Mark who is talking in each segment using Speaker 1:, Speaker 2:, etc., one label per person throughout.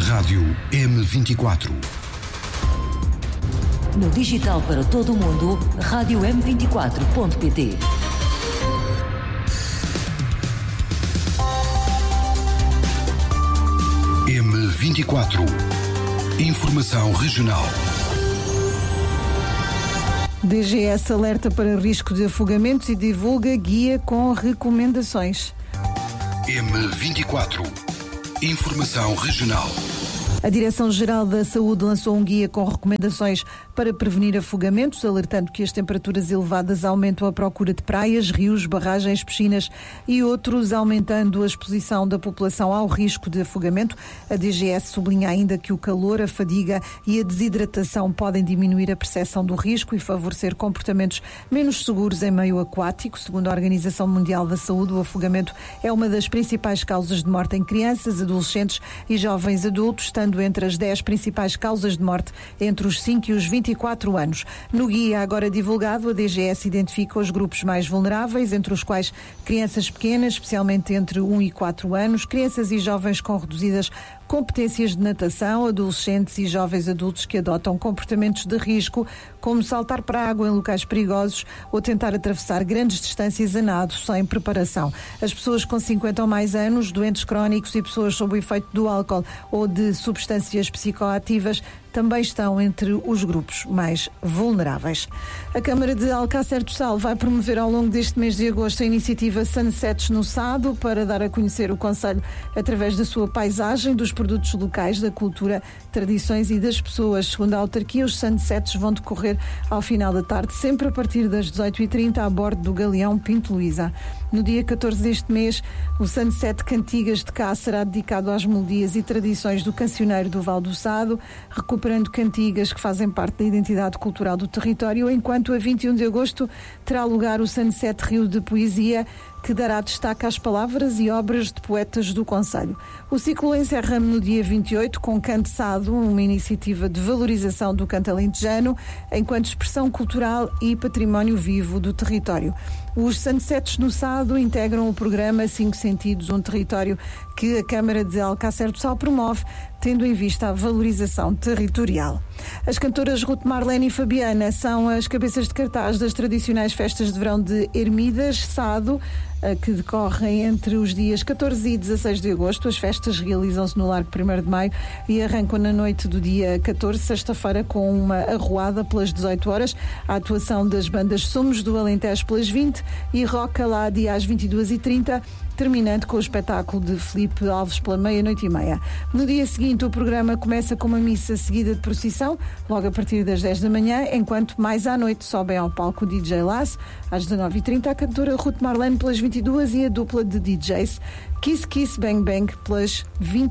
Speaker 1: Rádio M24.
Speaker 2: No digital para todo o mundo, rádio M24.pt.
Speaker 1: M24. Informação regional.
Speaker 3: DGS alerta para risco de afogamentos e divulga guia com recomendações.
Speaker 1: M24. Informação regional.
Speaker 3: A Direção-Geral da Saúde lançou um guia com recomendações para prevenir afogamentos, alertando que as temperaturas elevadas aumentam a procura de praias, rios, barragens, piscinas e outros, aumentando a exposição da população ao risco de afogamento. A DGS sublinha ainda que o calor, a fadiga e a desidratação podem diminuir a percepção do risco e favorecer comportamentos menos seguros em meio aquático. Segundo a Organização Mundial da Saúde, o afogamento é uma das principais causas de morte em crianças, adolescentes e jovens adultos, estando entre as 10 principais causas de morte entre os 5 e os 24 anos. No guia agora divulgado, a DGS identifica os grupos mais vulneráveis, entre os quais crianças pequenas, especialmente entre 1 e 4 anos, crianças e jovens com reduzidas competências de natação, adolescentes e jovens adultos que adotam comportamentos de risco, como saltar para a água em locais perigosos ou tentar atravessar grandes distâncias a nado sem preparação. As pessoas com 50 ou mais anos, doentes crónicos e pessoas sob o efeito do álcool ou de substâncias psicoativas também estão entre os grupos mais vulneráveis. A Câmara de Alcácer do Sal vai promover ao longo deste mês de agosto a iniciativa Sunsets no Sado para dar a conhecer o concelho através da sua paisagem, dos produtos locais, da cultura, tradições e das pessoas. Segundo a autarquia, os Sunsets vão decorrer ao final da tarde, sempre a partir das 18h30 a bordo do Galeão Pinto Luísa. No dia 14 deste mês, o Sunset Cantigas de Cá será dedicado às melodias e tradições do cancioneiro do Val do Sado, recuperando cantigas que fazem parte da identidade cultural do território, enquanto a 21 de agosto terá lugar o Sunset Rio de Poesia, que dará destaque às palavras e obras de poetas do concelho. O ciclo encerra no dia 28 com Canto Sado, uma iniciativa de valorização do canto alentejano enquanto expressão cultural e património vivo do território. Os Sunsets no Sado integram o programa 5 Sentidos, um território que a Câmara de Alcácer do Sal promove, tendo em vista a valorização territorial. As cantoras Ruth Marlene e Fabiana são as cabeças de cartaz das tradicionais festas de verão de Ermidas, Sado, que decorrem entre os dias 14 e 16 de agosto. As festas realizam-se no Largo 1º de Maio e arrancam na noite do dia 14, sexta-feira, com uma arruada pelas 18 horas, a atuação das bandas Somos do Alentejo pelas 20 e Roca lá dia às 22h30, terminando com o espetáculo de Filipe Alves pela meia-noite e meia. No dia seguinte, o programa começa com uma missa seguida de procissão, logo a partir das 10 da manhã, enquanto mais à noite sobem ao palco o DJ Lass, às 19h30, a cantora Ruth Marlene pelas 22 e a dupla de DJs Kiss Kiss Bang Bang pelas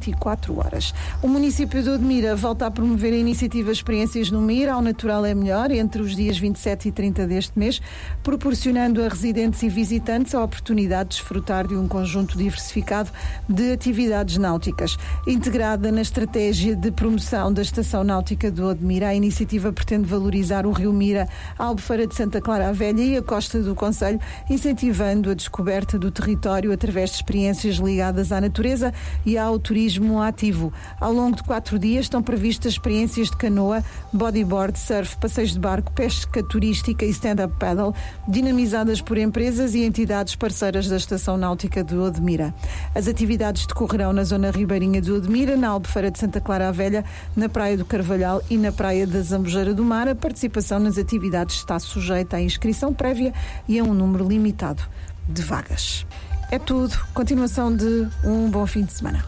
Speaker 3: 24 horas. O município de Odmira volta a promover a iniciativa Experiências no Mir, ao natural é melhor, entre os dias 27 e 30 deste mês, proporcionando a residentes e visitantes a oportunidade de desfrutar de um conjunto diversificado de atividades náuticas. Integrada na estratégia de promoção da Estação Náutica de Odmira, a iniciativa pretende valorizar o Rio Mira, a Albufeira de Santa Clara a Velha e a costa do concelho, incentivando a descoberta do território através de experiências ligadas à natureza e ao turismo ativo. Ao longo de 4 dias estão previstas experiências de canoa, bodyboard, surf, passeios de barco, pesca turística e stand-up paddle, dinamizadas por empresas e entidades parceiras da Estação Náutica de Odmira. As atividades decorrerão na zona ribeirinha de Odmira, na Albufeira de Santa Clara a Velha, na Praia do Carvalhal e na Praia da Zambujeira do Mar. A participação nas atividades está sujeita à inscrição prévia e a um número limitado de vagas. É tudo. Continuação de um bom fim de semana.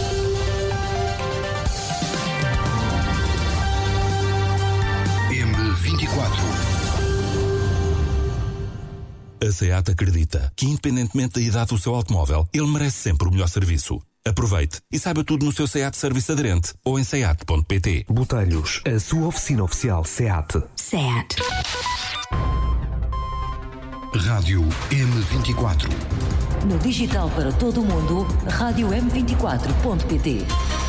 Speaker 1: M24.
Speaker 4: A SEAT acredita que, independentemente da idade do seu automóvel, ele merece sempre o melhor serviço. Aproveite e saiba tudo no seu SEAT Serviço Aderente ou em seat.pt.
Speaker 5: Botelhos, a sua oficina oficial SEAT.
Speaker 2: SEAT.
Speaker 1: Rádio M24.
Speaker 2: No digital para todo o mundo, rádio M24.pt.